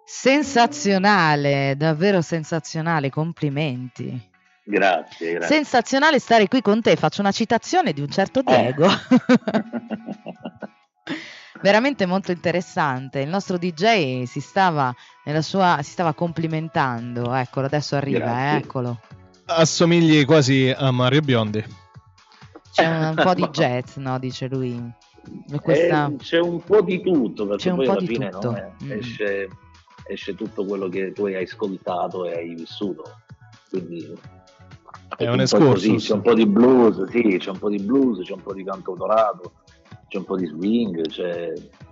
Sensazionale, davvero sensazionale, complimenti. Grazie. Sensazionale stare qui con te, faccio una citazione di un certo Diego. Veramente molto interessante. Il nostro DJ si stava complimentando. Eccolo, adesso arriva, eccolo. Assomigli quasi a Mario Biondi. C'è un po' di jazz, no? Dice lui. C'è un po' di tutto, perché poi alla fine tutto. No, esce tutto quello che tu hai ascoltato e hai vissuto. Quindi è un excursus. C'è un po' di blues, sì, c'è un po' di blues, c'è un po' di cantautorato, c'è un po' di swing, c'è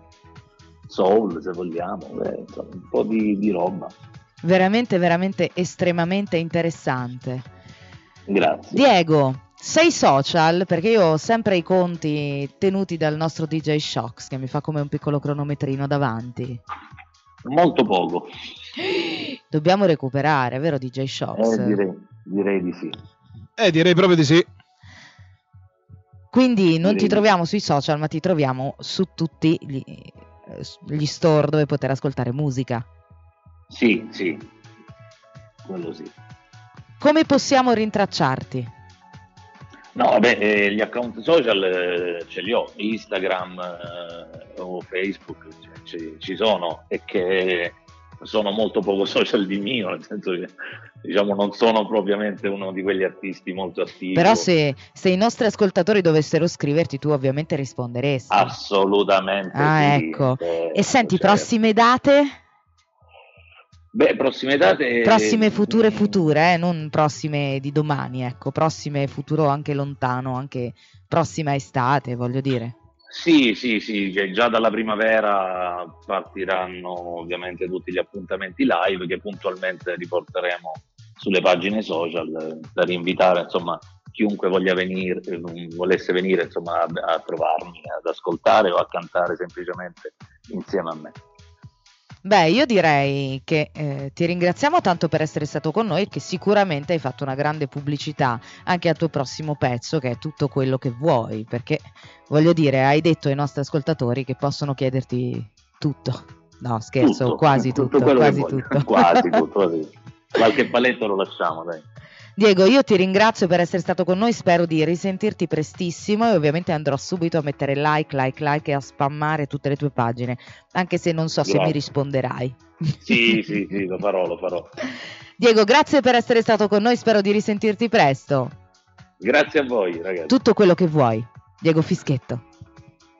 soul, se vogliamo, insomma, un po' di roba. Veramente, veramente estremamente interessante. Grazie. Diego, sei social? Perché io ho sempre i conti tenuti dal nostro DJ Shocks, che mi fa come un piccolo cronometrino davanti. Molto poco. Dobbiamo recuperare, vero DJ Shocks? Direi di sì. Direi proprio di sì. Quindi non ti troviamo sui social, ma ti troviamo su tutti gli store dove poter ascoltare musica. Sì, quello sì. Come possiamo rintracciarti? No, vabbè, gli account social ce li ho, Instagram o Facebook ci sono, e che sono molto poco social di mio, nel senso che diciamo non sono propriamente uno di quegli artisti molto attivi. Però se i nostri ascoltatori dovessero scriverti, tu ovviamente risponderesti. Assolutamente sì. Ecco. E senti, certo. Prossime date? Beh, prossime date... Prossime future, non prossime di domani, ecco, prossime futuro anche lontano, anche prossima estate, voglio dire. Sì, che già dalla primavera partiranno ovviamente tutti gli appuntamenti live che puntualmente riporteremo sulle pagine social per invitare, insomma, chiunque volesse venire, insomma, a trovarmi, ad ascoltare o a cantare semplicemente insieme a me. Beh, io direi che ti ringraziamo tanto per essere stato con noi, che sicuramente hai fatto una grande pubblicità anche al tuo prossimo pezzo, che è Tutto quello che vuoi, perché voglio dire, hai detto ai nostri ascoltatori che possono chiederti tutto. No, scherzo, tutto, quasi tutto. Quasi tutto. Qualche paletto lo lasciamo, dai. Diego, io ti ringrazio per essere stato con noi, spero di risentirti prestissimo e ovviamente andrò subito a mettere like e a spammare tutte le tue pagine, anche se non so se mi risponderai. Sì, lo farò. Diego, grazie per essere stato con noi, spero di risentirti presto. Grazie a voi, ragazzi. Tutto quello che vuoi. Diego Fischetto.